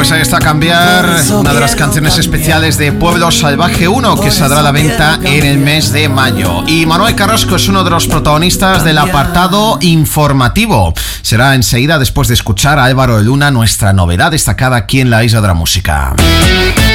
pues ahí está Cambiar, una de las canciones especiales de Pueblo Salvaje 1, que saldrá a la venta en el mes de mayo. Y Manuel Carrasco es uno de los protagonistas del apartado informativo. Será enseguida, después de escuchar a Álvaro de Luna, nuestra novedad destacada aquí en la Isla de la Música.